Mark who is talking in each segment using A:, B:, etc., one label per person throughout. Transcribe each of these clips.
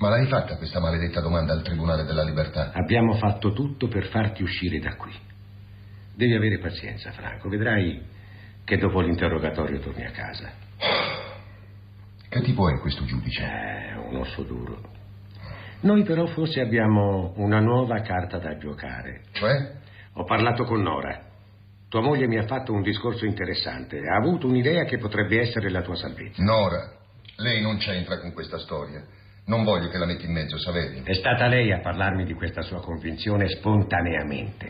A: Ma l'hai fatta questa maledetta domanda al Tribunale della Libertà?
B: Abbiamo fatto tutto per farti uscire da qui. Devi avere pazienza, Franco. Vedrai che dopo l'interrogatorio torni a casa.
A: Che tipo è questo giudice?
B: Un osso duro. Noi però forse abbiamo una nuova carta da giocare.
A: Cioè?
B: Ho parlato con Nora. Tua moglie mi ha fatto un discorso interessante. Ha avuto un'idea che potrebbe essere la tua salvezza.
A: Nora, lei non c'entra con questa storia. Non voglio che la metti in mezzo, Saverio.
B: È stata lei a parlarmi di questa sua convinzione spontaneamente.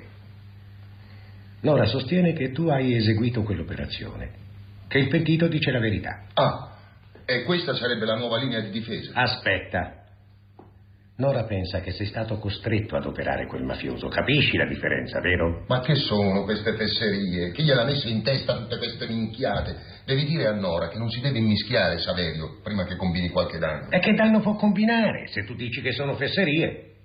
B: Nora sostiene che tu hai eseguito quell'operazione, che il pentito dice la verità.
A: Ah, e questa sarebbe la nuova linea di difesa?
B: Aspetta. Nora pensa che sei stato costretto ad operare quel mafioso. Capisci la differenza, vero?
A: Ma che sono queste fesserie? Chi gliel'ha messo in testa tutte queste minchiate? Devi dire a Nora che non si deve immischiare, Saverio, prima che combini qualche danno.
B: E che danno può combinare se tu dici che sono fesserie?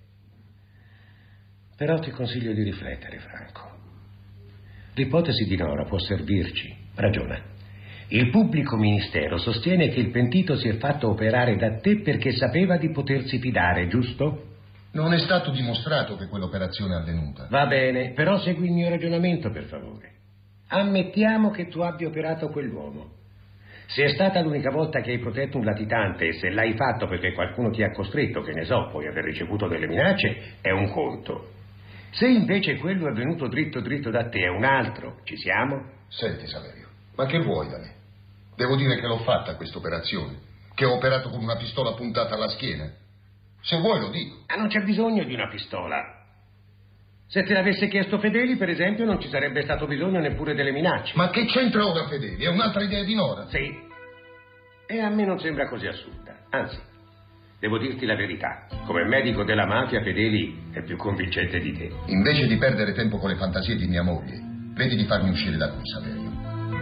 B: Però ti consiglio di riflettere, Franco. L'ipotesi di Nora può servirci. Ragiona. Il pubblico ministero sostiene che il pentito si è fatto operare da te perché sapeva di potersi fidare, giusto?
A: Non è stato dimostrato che quell'operazione è avvenuta.
B: Va bene, però segui il mio ragionamento, per favore. Ammettiamo che tu abbia operato quell'uomo. Se è stata l'unica volta che hai protetto un latitante e se l'hai fatto perché qualcuno ti ha costretto, che ne so, puoi aver ricevuto delle minacce, è un conto. Se invece quello è venuto dritto da te, è un altro. Ci siamo?
A: Senti, Saverio, ma che vuoi da me? Devo dire che l'ho fatta questa operazione, che ho operato con una pistola puntata alla schiena. Se vuoi lo dico.
B: Ma non c'è bisogno di una pistola. Se te l'avesse chiesto Fedeli, per esempio, non ci sarebbe stato bisogno neppure delle minacce.
A: Ma che c'entra ora Fedeli? È un'altra idea di Nora?
B: Sì. E a me non sembra così assurda. Anzi, devo dirti la verità. Come medico della mafia, Fedeli è più convincente di te.
A: Invece di perdere tempo con le fantasie di mia moglie, vedi di farmi uscire da qui, Saverio.